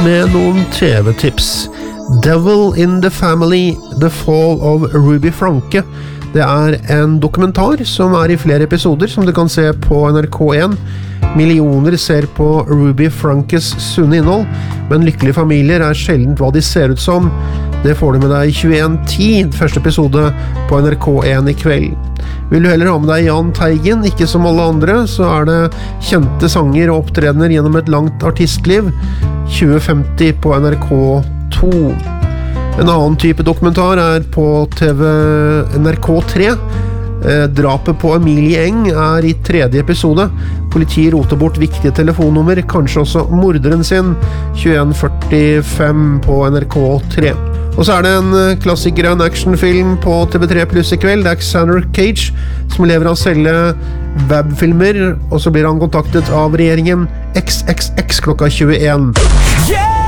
med noen TV-tips. Devil in the Family, The Fall of Ruby Franke. Det en dokumentar som I flere episoder, som du kan se på NRK1. Millioner ser på Ruby Frankes sunne innhold, men lykkelige familier sjeldent hva de ser ut som. Det får du med deg I 21.10, første episode på NRK1 I kveld. Vil du heller ha med deg Jahn Teigen, ikke som alle andre, så det kjente sanger og opptredener gjennom et langt artistliv, 2050 på NRK2. En annen type dokumentar på TV NRK3. Drapet på Emilie Eng I tredje episode. Politiet roter bort viktige telefonnummer, kanskje også morderen sin, 21.45 på NRK3. Og så det en klassiker, en actionfilm på TV3 Plus I kveld. Det Xander Cage, som lever av å selge webfilmer, og så blir han kontaktet av regjeringen XXX klokka 21. Yeah!